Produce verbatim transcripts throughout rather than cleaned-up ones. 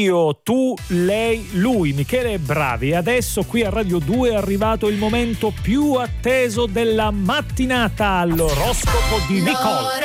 Io, tu, lei, lui, Michele Bravi. Adesso qui a Radio due è arrivato il momento più atteso della mattinata, l'oroscopo di Nicole.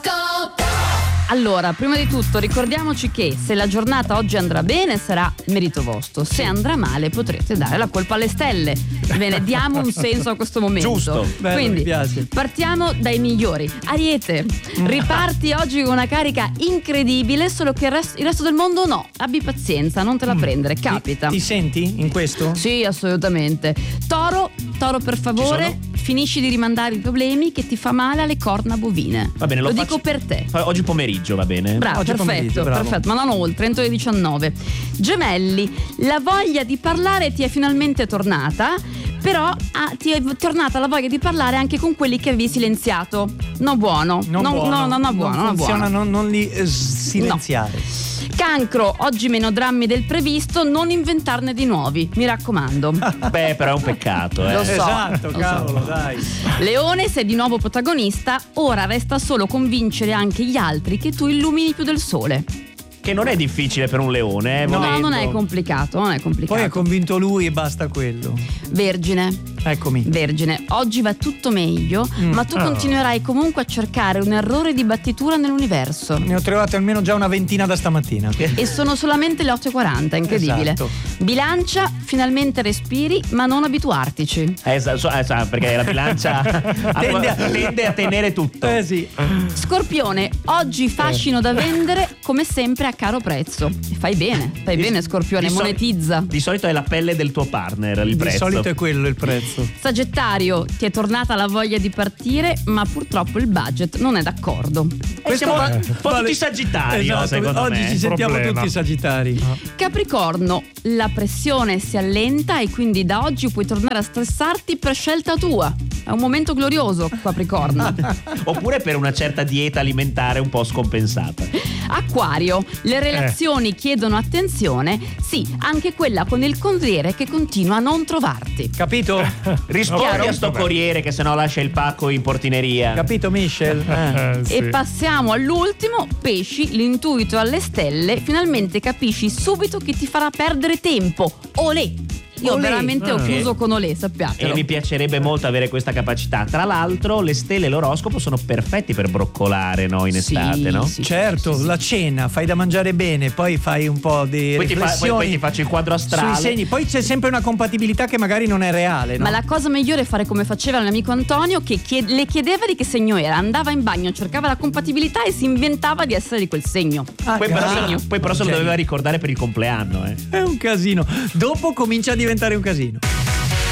Allora, prima di tutto ricordiamoci che se la giornata oggi andrà bene sarà merito vostro, se andrà male potrete dare la colpa alle stelle. Bene, diamo un senso a questo momento. Giusto. Bello, Quindi mi piace. partiamo dai migliori. Ariete, riparti oggi con una carica incredibile, solo che il resto, il resto del mondo no. Abbi pazienza, non te la prendere, capita. Ti, ti senti in questo? Sì, assolutamente. Toro, Toro per favore, finisci di rimandare i problemi che ti fa male alle corna bovine. Va bene, lo, lo faccio dico per te. oggi pomeriggio, va bene? Bravo, Oggi perfetto, bravo. perfetto, ma non oltre, entro le diciannove. Gemelli, la voglia di parlare ti è finalmente tornata, però ah, ti è tornata la voglia di parlare anche con quelli che avevi silenziato. No buono, Non no, buono. no, no, no, buono, non no, funziona, buono. non, non li eh, silenziare. Cancro, oggi meno drammi del previsto, non inventarne di nuovi, mi raccomando. Beh, però è un peccato, eh. Lo so. Esatto, lo cavolo, so. dai. Leone, sei di nuovo protagonista, ora resta solo convincere anche gli altri che tu illumini più del sole. Che non è difficile per un leone, eh. No, volendo. non è complicato, non è complicato. Poi è convinto lui e basta quello. Vergine, Eccomi. Vergine, oggi va tutto meglio, Mm. ma tu Ah. continuerai comunque a cercare un errore di battitura nell'universo. Ne ho trovate almeno già una ventina da stamattina. E sono solamente le otto e quaranta, incredibile. Esatto. Bilancia, finalmente respiri, ma non abituartici. Eh, esatto, esatto, perché la bilancia Tende a- tende a tenere tutto. Eh sì. Scorpione, oggi fascino da vendere, come sempre a caro prezzo. Fai bene, fai Di- bene Scorpione, di sol- monetizza. Di solito è la pelle del tuo partner il Di prezzo. solito è quello il prezzo. Sagittario, ti è tornata la voglia di partire, ma purtroppo il budget non è d'accordo. Eh, siamo va- un po' vale- tutti sagittari, Esatto, secondo oggi me. ci sentiamo Problema. tutti sagittari. Capricorno, la pressione si allenta e quindi da oggi puoi tornare a stressarti per scelta tua. È un momento glorioso, Capricorno. Oppure per una certa dieta alimentare un po' scompensata. Acquario, le relazioni chiedono attenzione, sì, anche quella con il corriere che continua a non trovarti. Capito? Rispondi Chiaro? a sto corriere che sennò lascia il pacco in portineria. Capito, Michel? Eh. Eh, sì. E passiamo all'ultimo, pesci, l'intuito alle stelle, finalmente capisci subito che ti farà perdere tempo. Olè! Io Olè. veramente ho Ah. chiuso con olè, E sappiatelo. mi piacerebbe molto avere questa capacità. Tra l'altro, le stelle e l'oroscopo sono perfetti per broccolare, no? In Sì, estate, no? sì, Certo, sì, sì. la cena, fai da mangiare bene, poi fai un po' di Poi ti, fa- poi- riflessioni poi ti faccio il quadro astrale. sui segni. Poi c'è sempre una compatibilità che magari non è reale, no? Ma la cosa migliore è fare come faceva il mio amico Antonio, che chied- le chiedeva di che segno era, andava in bagno, cercava la compatibilità e si inventava di essere di quel segno. Ah, Poi però, cazzo. se, poi però se lo Genio. doveva ricordare per il compleanno, eh. È un casino. Dopo comincia a diventare un casino.